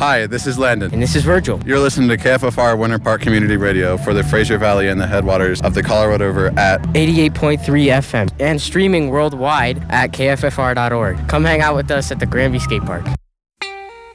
Hi, this is Landon. And this is Virgil. You're listening to KFFR Winter Park Community Radio for the Fraser Valley and the headwaters of the Colorado River at 88.3 FM and streaming worldwide at kffr.org. Come hang out with us at the Granby Skate Park.